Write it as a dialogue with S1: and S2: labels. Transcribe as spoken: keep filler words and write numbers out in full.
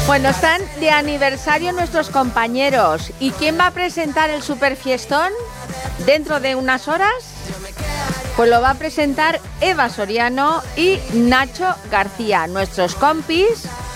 S1: Bueno, están de aniversario nuestros compañeros. ¿Y quién va a presentar el superfiestón dentro de unas horas? Pues lo va a presentar Eva Soriano y Nacho García, nuestros compis